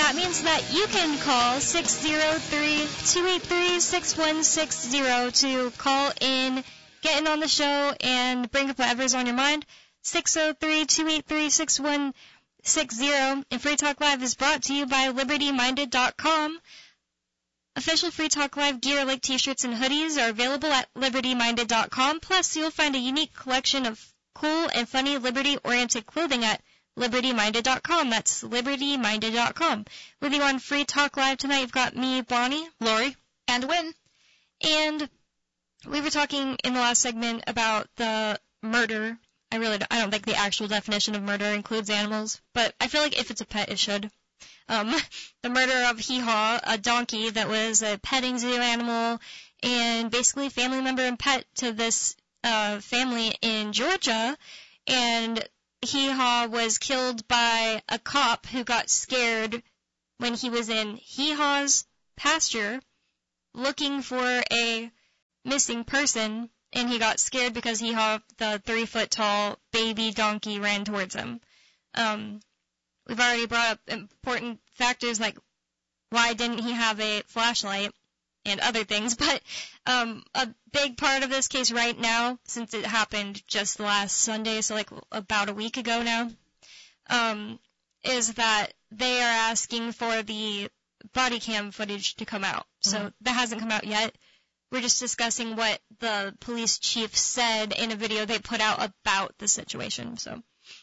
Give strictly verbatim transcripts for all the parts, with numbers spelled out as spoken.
that means that you can call six oh three, two eight three, six one six zero to call in, get in on the show, and bring up whatever's on your mind. six oh three, two eight three, six one six zero. And Free Talk Live is brought to you by Liberty Minded dot com. Official Free Talk Live gear like t-shirts and hoodies are available at Liberty Minded dot com. Plus, you'll find a unique collection of cool and funny Liberty-oriented clothing at Liberty Minded dot com. That's Liberty Minded dot com. With you on Free Talk Live tonight, you've got me, Bonnie, Lori, and Wynn. And we were talking in the last segment about the murder. I really don't, I don't think the actual definition of murder includes animals, but I feel like if it's a pet, it should. Um, the murder of Hee Haw, a donkey that was a petting zoo animal and basically family member and pet to this uh, family in Georgia. And Hee Haw was killed by a cop who got scared when he was in Hee Haw's pasture looking for a missing person, and he got scared because Hee Haw, the three-foot-tall baby donkey, ran towards him. Um, we've already brought up important factors like why didn't he have a flashlight and other things, but um, a big part of this case right now, since it happened just last Sunday, so like about a week ago now, um, is that they are asking for the body cam footage to come out. So mm-hmm. that hasn't come out yet. We're just discussing what the police chief said in a video they put out about the situation. So,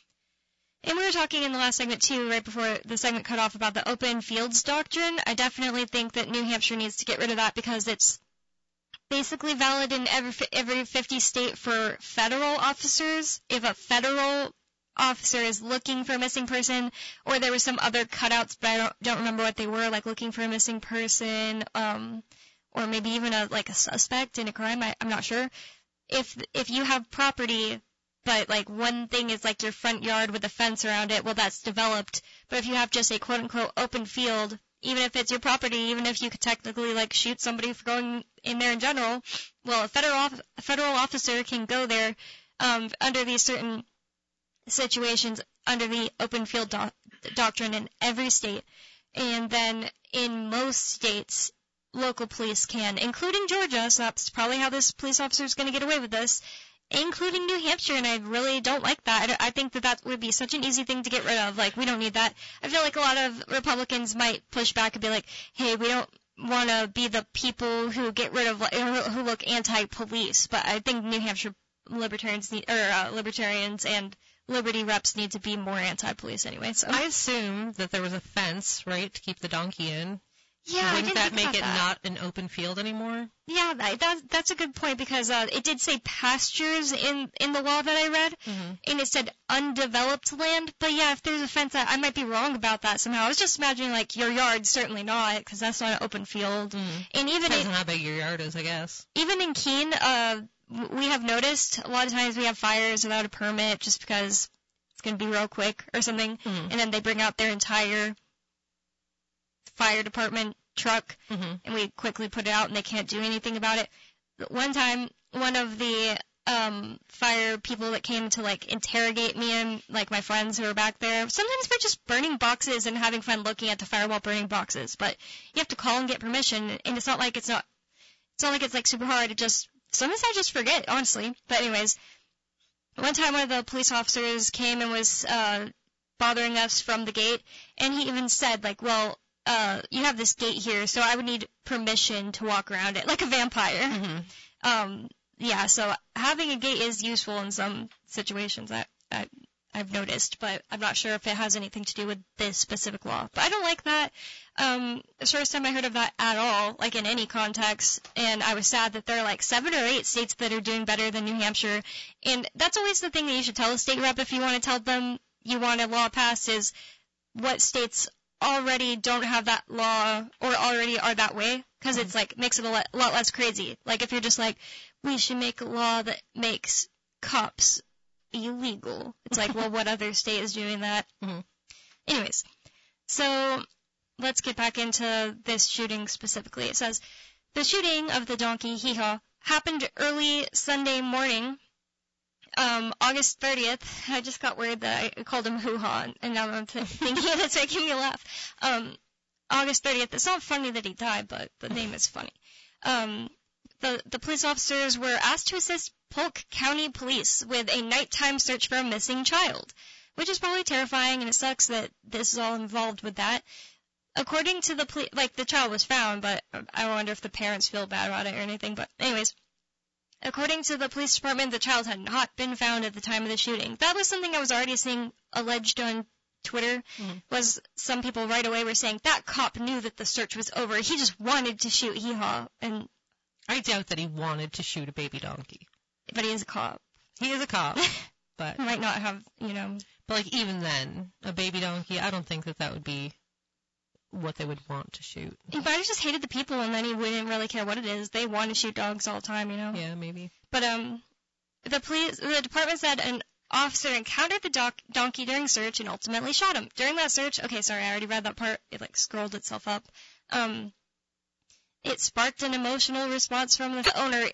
and we were talking in the last segment too, right before the segment cut off, about the open fields doctrine. I definitely think that New Hampshire needs to get rid of that because it's basically valid in every every fifty state for federal officers. If a federal officer is looking for a missing person, or there were some other cutouts, but I don't don't remember what they were, like looking for a missing person, um. or maybe even a like a suspect in a crime, I, I'm not sure. If if you have property, but like one thing is like your front yard with a fence around it, well, that's developed. But if you have just a quote-unquote open field, even if it's your property, even if you could technically like shoot somebody for going in there in general, well, a federal a federal officer can go there um, under these certain situations under the open field do- doctrine in every state. And then in most states, local police can, including Georgia, so that's probably how this police officer is going to get away with this, including New Hampshire, and I really don't like that. I, I think that that would be such an easy thing to get rid of. Like, we don't need that. I feel like a lot of Republicans might push back and be like, hey, we don't want to be the people who get rid of, who look anti-police, but I think New Hampshire libertarians need, or uh, libertarians and Liberty reps need to be more anti-police anyway. So I assume that there was a fence, right, to keep the donkey in. Yeah, Wouldn't I didn't that think make about it that. not an open field anymore? Yeah, that, that that's a good point because uh, it did say pastures in, in the law that I read, mm-hmm. and it said undeveloped land. But yeah, if there's a fence, I, I might be wrong about that somehow. I was just imagining like your yard, certainly not, because that's not an open field. Mm-hmm. And even depends in, on how big your yard is, I guess. Even in Keene, uh, we have noticed a lot of times we have fires without a permit just because it's going to be real quick or something, mm-hmm. and then they bring out their entire fire department truck, mm-hmm. and we quickly put it out, and they can't do anything about it. One time, one of the um, fire people that came to, like, interrogate me and, like, my friends who were back there, sometimes we're just burning boxes and having fun looking at the fire while burning boxes, but you have to call and get permission, and it's not like it's not, it's not like it's, like, super hard. It just, sometimes I just forget, honestly. But anyways, one time one of the police officers came and was uh, bothering us from the gate, and he even said, like, well, Uh, you have this gate here, so I would need permission to walk around it, like a vampire. Mm-hmm. Um, yeah, so having a gate is useful in some situations, I, I, I've noticed, but I'm not sure if it has anything to do with this specific law. But I don't like that. Um, the first time I heard of that at all, like in any context, and I was sad that there are like seven or eight states that are doing better than New Hampshire, and that's always the thing that you should tell a state rep if you want to tell them you want a law passed is what states already don't have that law or already are that way, because it's like makes it a lot, a lot less crazy. Like if you're just like, we should make a law that makes cops illegal. It's like, well, what other state is doing that? Mm-hmm. Anyways, so let's get back into this shooting specifically. It says, the shooting of the donkey Hee Haw happened early Sunday morning, um, August thirtieth. I just got word that I called him Hoo Ha, and now I'm th- thinking it's making me laugh. Um, August thirtieth. It's not funny that he died, but the name is funny. Um, the, the police officers were asked to assist Polk County Police with a nighttime search for a missing child, which is probably terrifying, and it sucks that this is all involved with that. According to the police, like, the child was found, but I wonder if the parents feel bad about it or anything. But anyways, according to the police department, the child had not been found at the time of the shooting. That was something I was already seeing alleged on Twitter, mm-hmm. was some people right away were saying that cop knew that the search was over. He just wanted to shoot Hee-Haw. And I doubt that he wanted to shoot a baby donkey. But he is a cop. He is a cop, but... might not have, you know... But, like, even then, a baby donkey, I don't think that that would be what they would want to shoot. But I just hated the people, and then he wouldn't really care what it is. They want to shoot dogs all the time, you know? Yeah, maybe. But, um, the police, the department said an officer encountered the doc- donkey during search and ultimately shot him. During that search, okay, sorry, I already read that part. It, like, scrolled itself up. Um, it sparked an emotional response from the owner